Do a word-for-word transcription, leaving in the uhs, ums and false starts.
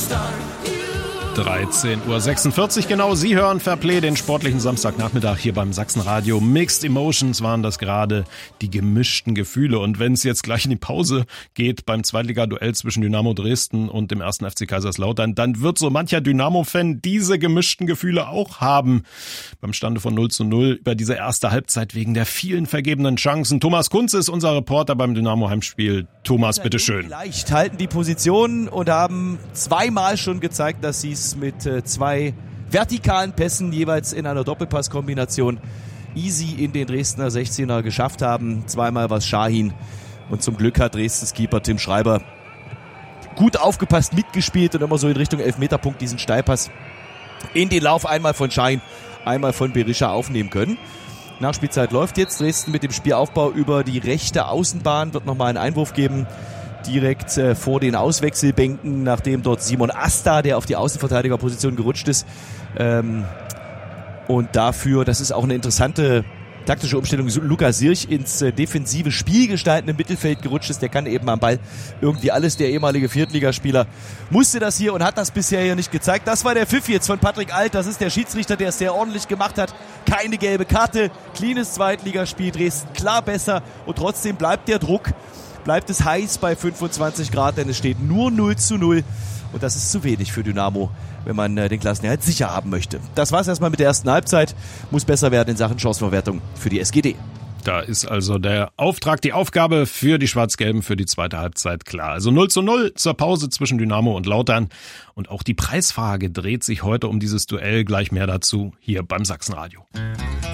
dreizehn Uhr sechsundvierzig genau. Sie hören Fairplay, den sportlichen Samstagnachmittag hier beim Sachsenradio. Mixed Emotions waren das gerade, die gemischten Gefühle. Und wenn es jetzt gleich in die Pause geht beim Zweitliga-Duell zwischen Dynamo Dresden und dem ersten F C Kaiserslautern, dann wird so mancher Dynamo-Fan diese gemischten Gefühle auch haben. Beim Stande von null zu null über diese erste Halbzeit wegen der vielen vergebenen Chancen. Thomas Kunz ist unser Reporter beim Dynamo-Heimspiel. Thomas, bitteschön. Leicht halten die Position und haben zweimal schon gezeigt, dass sie es mit äh, zwei vertikalen Pässen jeweils in einer Doppelpasskombination easy in den Dresdner sechzehner geschafft haben. Zweimal war es Şahin und zum Glück hat Dresdens Keeper Tim Schreiber gut aufgepasst, mitgespielt und immer so in Richtung Elfmeterpunkt diesen Steilpass in den Lauf einmal von Şahin, einmal von Berisha aufnehmen können. Nachspielzeit läuft jetzt. Dresden mit dem Spielaufbau über die rechte Außenbahn wird nochmal einen Einwurf geben. Direkt äh, vor den Auswechselbänken, nachdem dort Simon Asta, der auf die Außenverteidigerposition gerutscht ist. Ähm, und dafür, das ist auch eine interessante taktische Umstellung, Lukas Sirch ins äh, defensive Spiel gestaltende Mittelfeld gerutscht ist. Der kann eben am Ball irgendwie alles. Der ehemalige Viertligaspieler musste das hier und hat das bisher hier nicht gezeigt. Das war der Pfiff jetzt von Patrick Alt. Das ist der Schiedsrichter, der es sehr ordentlich gemacht hat. Keine gelbe Karte. Cleanes Zweitligaspiel. Dresden klar besser. Und trotzdem bleibt der Druck. Bleibt es heiß bei fünfundzwanzig Grad, denn es steht nur null zu null. Und das ist zu wenig für Dynamo, wenn man äh, den Klassenerhalt sicher haben möchte. Das war's erstmal mit der ersten Halbzeit. Muss besser werden in Sachen Chancenverwertung für die S G D. Da ist also der Auftrag, die Aufgabe für die Schwarz-Gelben für die zweite Halbzeit klar. Also null zu null zur Pause zwischen Dynamo und Lautern. Und auch die Preisfrage dreht sich heute um dieses Duell. Gleich mehr dazu hier beim Sachsenradio.